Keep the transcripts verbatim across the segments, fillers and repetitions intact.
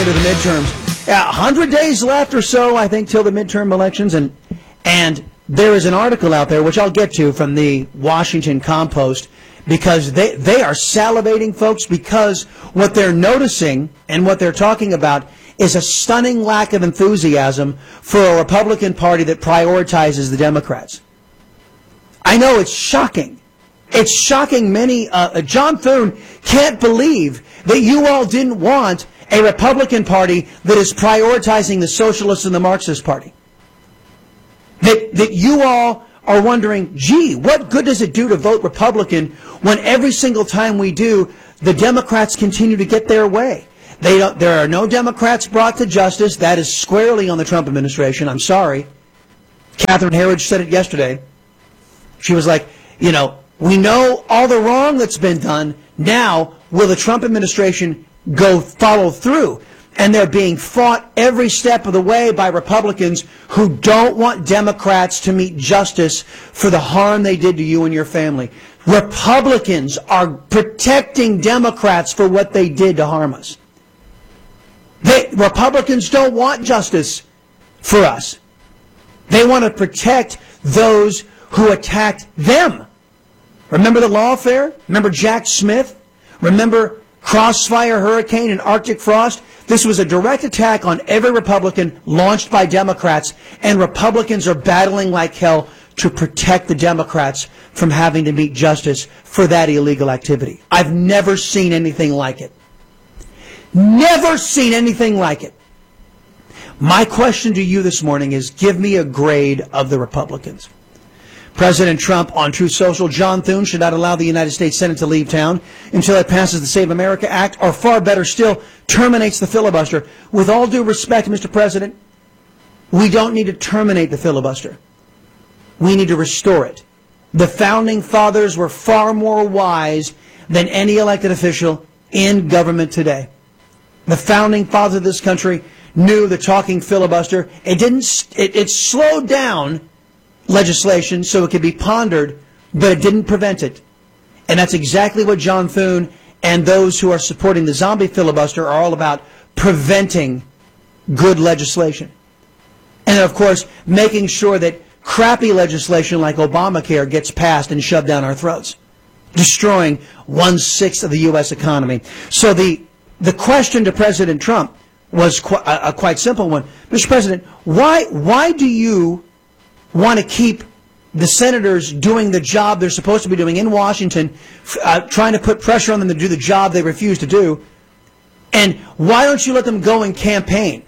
into the midterms. Yeah, one hundred days left or so, I think, till the midterm elections. And and there is an article out there, which I'll get to, from the Washington Compost, because they, they are salivating, folks, because what they're noticing and what they're talking about is a stunning lack of enthusiasm for a Republican Party that prioritizes the Democrats. I know it's shocking. It's shocking many. Uh, John Thune can't believe that you all didn't want a Republican Party that is prioritizing the Socialists and the Marxist Party. That, that you all are wondering, gee, what good does it do to vote Republican when every single time we do, the Democrats continue to get their way? They don't, there are no Democrats brought to justice. That is squarely on the Trump administration. I'm sorry. Catherine Herridge said it yesterday. She was like, you know, we know all the wrong that's been done. Now, will the Trump administration go follow through? And they're being fought every step of the way by Republicans who don't want Democrats to meet justice for the harm they did to you and your family. Republicans are protecting Democrats for what they did to harm us. They, Republicans don't want justice for us. They want to protect those who attacked them. Remember the lawfare? Remember Jack Smith? Remember Crossfire Hurricane and Arctic Frost? This was a direct attack on every Republican launched by Democrats, and Republicans are battling like hell to protect the Democrats from having to meet justice for that illegal activity. I've never seen anything like it. Never seen anything like it. My question to you this morning is, give me a grade of the Republicans. President Trump on Truth Social: John Thune should not allow the United States Senate to leave town until it passes the Save America Act, or far better still, terminates the filibuster. With all due respect, Mister President, we don't need to terminate the filibuster. We need to restore it. The Founding Fathers were far more wise than any elected official in government today. The Founding Fathers of this country knew the talking filibuster. It didn't. It, it slowed down legislation so it could be pondered, but it didn't prevent it. And that's exactly what John Thune and those who are supporting the zombie filibuster are all about: preventing good legislation. And of course, making sure that crappy legislation like Obamacare gets passed and shoved down our throats, destroying one-sixth of the U S economy. So the, the question to President Trump was qu a, a quite simple one. Mister President, why, why do you want to keep the senators doing the job they're supposed to be doing in Washington, uh, trying to put pressure on them to do the job they refuse to do? And why don't you let them go and campaign?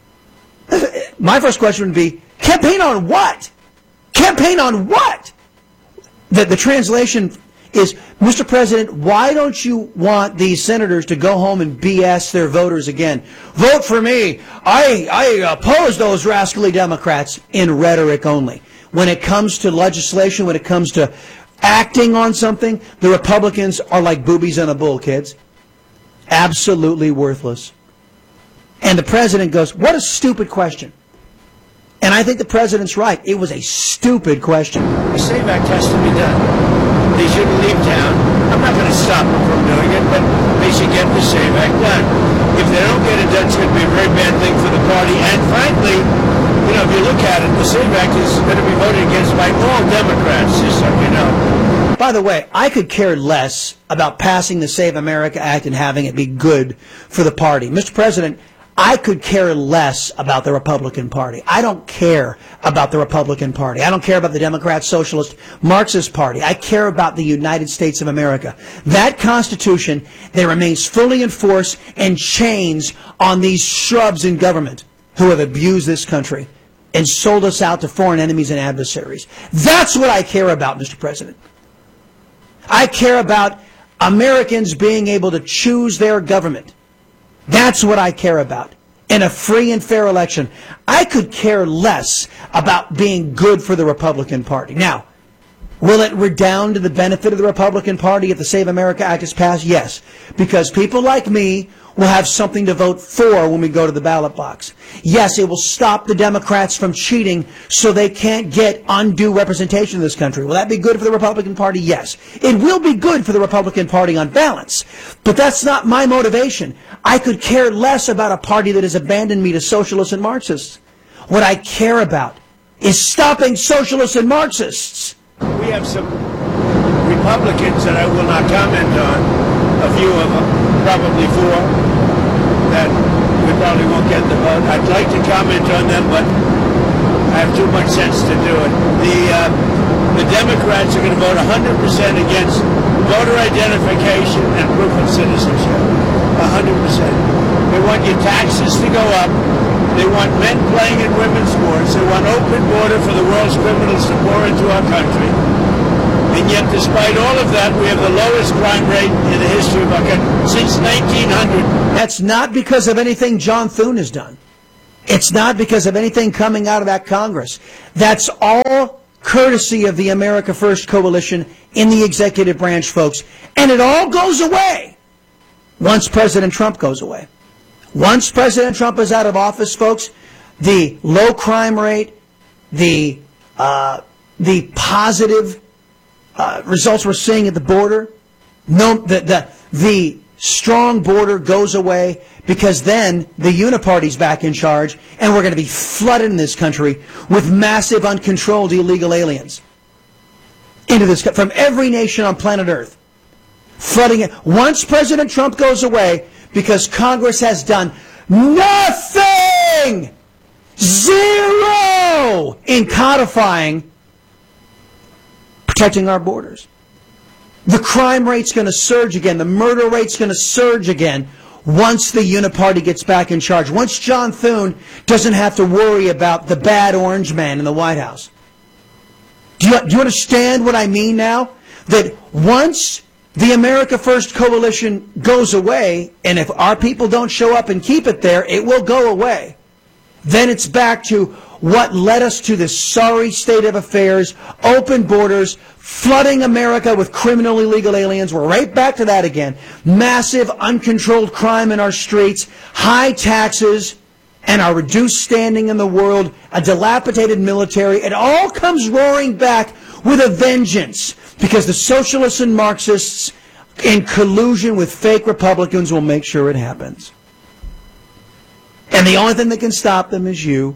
My first question would be, campaign on what? Campaign on what? The, the translation is, Mister President, why don't you want these senators to go home and B S their voters again? Vote for me. I, I oppose those rascally Democrats, in rhetoric only. When it comes to legislation, when it comes to acting on something, the Republicans are like boobies on a bull, kids. Absolutely worthless. And the president goes, what a stupid question. And I think the president's right. It was a stupid question. The SAVE Act has to be done. They shouldn't leave town. I'm not going to stop them from doing it, but they should get the SAVE Act done. If they don't get it done, it's going to be a very bad thing for the party. And frankly, you know, if you look at it, the SAVE Act is going to be voted against by all Democrats, just so you know. By the way, I could care less about passing the Save America Act and having it be good for the party. Mister President, I could care less about the Republican Party. I don't care about the Republican Party. I don't care about the Democrat, Socialist, Marxist Party. I care about the United States of America. That Constitution that remains fully in force and chains on these shrubs in government who have abused this country and sold us out to foreign enemies and adversaries. That's what I care about, Mister President. I care about Americans being able to choose their government. That's what I care about. In a free and fair election, I could care less about being good for the Republican Party. Now, Will it redound to the benefit of the Republican Party if the Save America Act is passed? Yes, because people like me will have something to vote for when we go to the ballot box. Yes, it will stop the Democrats from cheating so they can't get undue representation in this country. Will that be good for the Republican Party? Yes. It will be good for the Republican Party on balance, but that's not my motivation. I could care less about a party that has abandoned me to socialists and Marxists. What I care about is stopping socialists and Marxists. We have some Republicans that I will not comment on, a few of them, probably four, that we probably won't get the vote. I'd like to comment on them, but I have too much sense to do it. The, uh, the Democrats are going to vote one hundred percent against voter identification and proof of citizenship. one hundred percent. They want your taxes to go up. They want men playing in women's sports. They want open border for the world's criminals to pour into our country. And yet, despite all of that, we have the lowest crime rate in the history of our country since nineteen hundred. That's not because of anything John Thune has done. It's not because of anything coming out of that Congress. That's all courtesy of the America First Coalition in the executive branch, folks. And it all goes away once President Trump goes away. Once President Trump is out of office, folks, the low crime rate, the uh, the positive uh, results we're seeing at the border, no, the, the the strong border goes away because then the uniparty's back in charge, and we're going to be flooded in this country with massive, uncontrolled illegal aliens into this from every nation on planet Earth, flooding it. Once President Trump goes away, because Congress has done nothing, zero, in codifying protecting our borders. The crime rate's going to surge again. The murder rate's going to surge again once the uniparty gets back in charge. Once John Thune doesn't have to worry about the bad orange man in the White House. Do you, do you understand what I mean now? That once the America First Coalition goes away, and if our people don't show up and keep it there, it will go away. Then it's back to what led us to this sorry state of affairs, open borders, flooding America with criminal illegal aliens. We're right back to that again. Massive, uncontrolled crime in our streets, high taxes, and our reduced standing in the world, a dilapidated military. It all comes roaring back with a vengeance, because the socialists and Marxists, in collusion with fake Republicans, will make sure it happens. And the only thing that can stop them is you.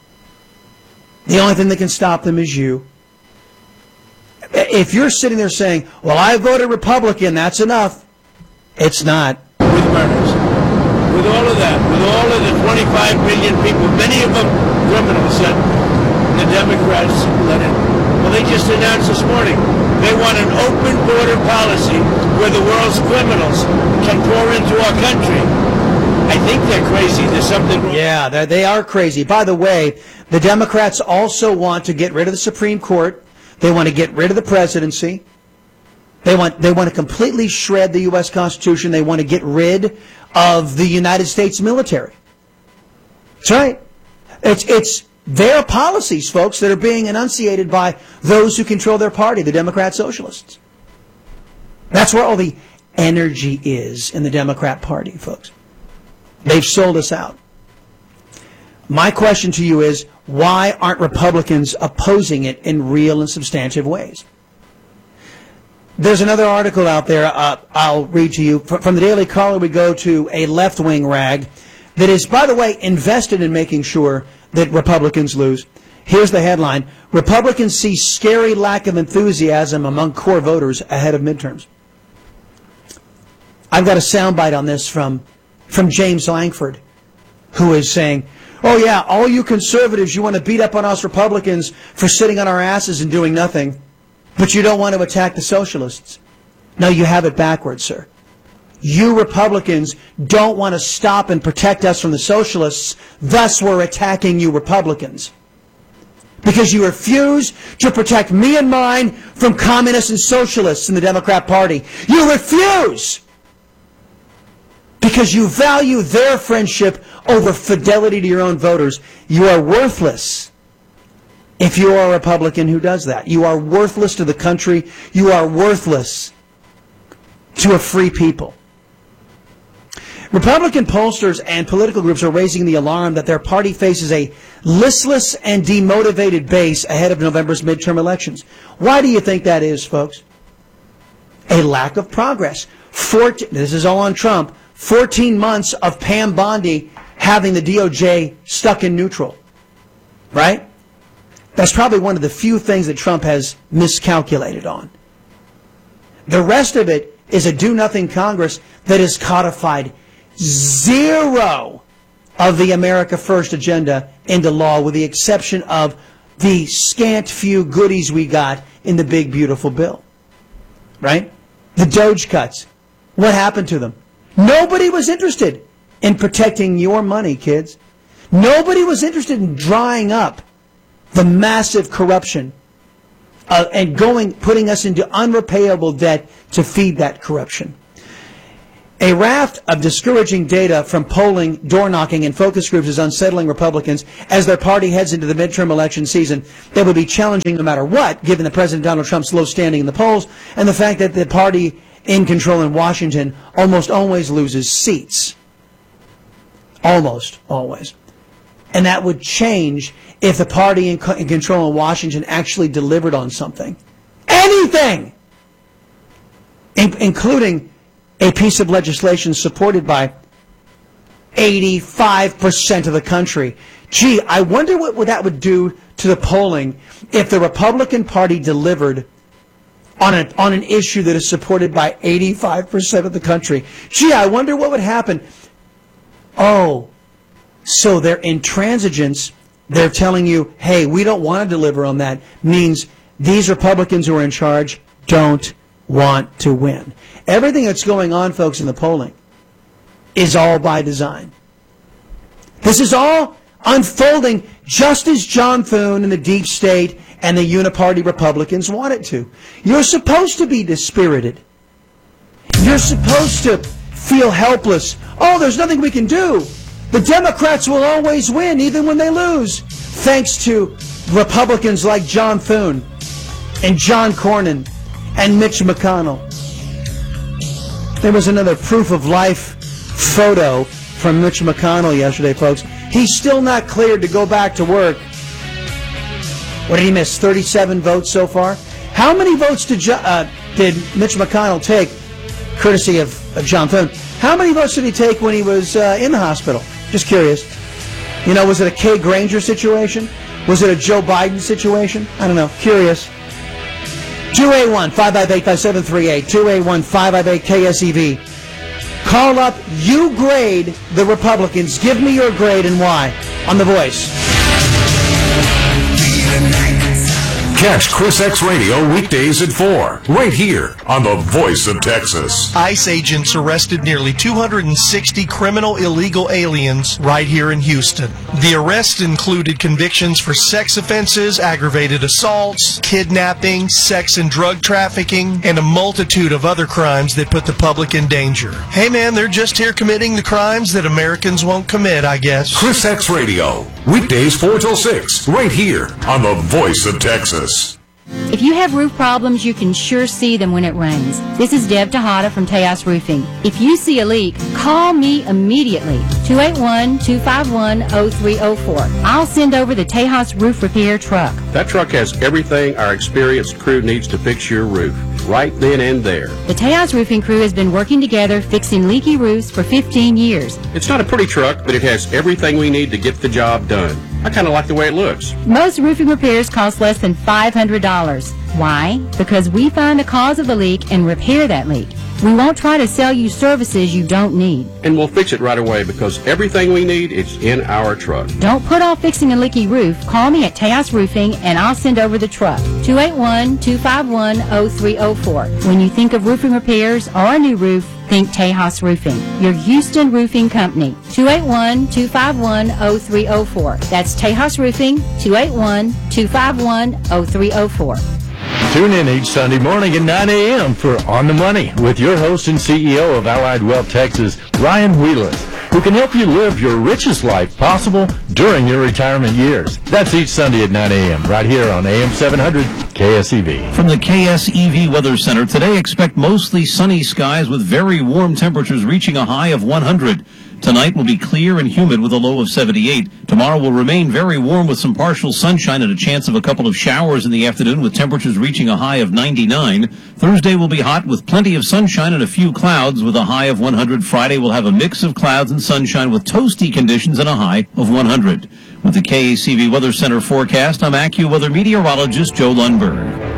The only thing that can stop them is you. If you're sitting there saying, well, I voted Republican, that's enough. It's not. With murders, with all of that, with all of the twenty-five million people, many of them criminals that the Democrats let in. Well, they just announced this morning they want an open border policy where the world's criminals can pour into our country. I think they're crazy. There's something wrong. Yeah, they are crazy. By the way, the Democrats also want to get rid of the Supreme Court. They want to get rid of the presidency. They want they want to completely shred the U S Constitution. They want to get rid of the United States military. That's right. It's it's their policies, folks, that are being enunciated by those who control their party, the Democrat Socialists. That's where all the energy is in the Democrat Party, folks. They've sold us out. My question to you is, why aren't Republicans opposing it in real and substantive ways? There's another article out there uh, I'll read to you. From the Daily Caller, we go to a left-wing rag that is, by the way, invested in making sure that Republicans lose. Here's the headline: Republicans see scary lack of enthusiasm among core voters ahead of midterms. I've got a soundbite on this from, from James Langford, who is saying, oh yeah, all you conservatives, you want to beat up on us Republicans for sitting on our asses and doing nothing, but you don't want to attack the socialists. No, you have it backwards, sir. You Republicans don't want to stop and protect us from the socialists, thus we're attacking you Republicans. Because you refuse to protect me and mine from communists and socialists in the Democrat Party. You refuse! Because you value their friendship over fidelity to your own voters. You are worthless. if you are a Republican who does that. You are worthless to the country. You are worthless to a free people. Republican pollsters and political groups are raising the alarm that their party faces a listless and demotivated base ahead of November's midterm elections. Why do you think that is, folks? A lack of progress. fourteen, this is all on Trump. fourteen months of Pam Bondi having the D O J stuck in neutral. Right? That's probably one of the few things that Trump has miscalculated on. The rest of it is a do-nothing Congress that has codified zero of the America First agenda into law, with the exception of the scant few goodies we got in the big, beautiful bill. Right? The Doge cuts. What happened to them? Nobody was interested in protecting your money, kids. Nobody was interested in drying up the massive corruption uh, and going, putting us into unrepayable debt to feed that corruption. A raft of discouraging data from polling, door-knocking, and focus groups is unsettling Republicans as their party heads into the midterm election season. That would be challenging no matter what, given the President Donald Trump's low standing in the polls and the fact that the party in control in Washington almost always loses seats. Almost always. And that would change if the party in, co- in control in Washington actually delivered on something. Anything! In- including a piece of legislation supported by eighty-five percent of the country. Gee, I wonder what would that would do to the polling if the Republican Party delivered on, a, on an issue that is supported by eighty-five percent of the country. Gee, I wonder what would happen. Oh, so their intransigence, they're telling you, hey, we don't want to deliver on that, means these Republicans who are in charge don't want to win. Everything that's going on, folks, in the polling is all by design. This is all unfolding just as John Thune and the deep state and the uniparty Republicans want it to. You're supposed to be dispirited. You're supposed to feel helpless. Oh, there's nothing we can do. The Democrats will always win, even when they lose, thanks to Republicans like John Thune and John Cornyn and Mitch McConnell. There was another proof of life photo from Mitch McConnell yesterday, folks. He's still not cleared to go back to work. What did he miss? thirty-seven votes so far? How many votes did, jo- uh, did Mitch McConnell take, courtesy of, of John Thune? How many votes did he take when he was uh, in the hospital? Just curious. You know, was it a Kay Granger situation? Was it a Joe Biden situation? I don't know. Curious. two eight one, five five eight, five seven three eight, two eight one, five five eight, K S E V. Call up. You grade the Republicans. Give me your grade and why on The Voice. Catch Chris X Radio weekdays at four, right here on The Voice of Texas. ICE agents arrested nearly two hundred sixty criminal illegal aliens right here in Houston. The arrests included convictions for sex offenses, aggravated assaults, kidnapping, sex and drug trafficking, and a multitude of other crimes that put the public in danger. Hey man, they're just here committing the crimes that Americans won't commit, I guess. Chris X Radio, weekdays four till six, right here on The Voice of Texas. If you have roof problems, you can sure see them when it rains. This is Deb Tejada from Tejas Roofing. If you see a leak, call me immediately, two eight one, two five one, zero three zero four. I'll send over the Tejas Roof Repair truck. That truck has everything our experienced crew needs to fix your roof, right then and there. The Tejas Roofing crew has been working together fixing leaky roofs for fifteen years. It's not a pretty truck, but it has everything we need to get the job done. I kind of like the way it looks. Most roofing repairs cost less than five hundred dollars. Why? Because we find the cause of the leak and repair that leak. We won't try to sell you services you don't need. And we'll fix it right away because everything we need is in our truck. Don't put off fixing a leaky roof. Call me at Tejas Roofing and I'll send over the truck. two eight one, two five one, zero three zero four. When you think of roofing repairs or a new roof, think Tejas Roofing, your Houston roofing company. two eight one, two five one, zero three zero four. That's Tejas Roofing, two eight one, two five one, zero three zero four. Tune in each Sunday morning at nine a.m. for On the Money with your host and C E O of Allied Wealth Texas, Ryan Wheeler. who can help you live your richest life possible during your retirement years. That's each Sunday at nine a.m. right here on A M seven hundred K S E V. From the K S E V Weather Center, today expect mostly sunny skies with very warm temperatures reaching a high of one hundred. Tonight will be clear and humid with a low of seventy-eight. Tomorrow will remain very warm with some partial sunshine and a chance of a couple of showers in the afternoon with temperatures reaching a high of ninety-nine. Thursday will be hot with plenty of sunshine and a few clouds with a high of one hundred. Friday will have a mix of clouds and sunshine with toasty conditions and a high of one hundred. With the K A C V Weather Center forecast, I'm AccuWeather meteorologist Joe Lundberg.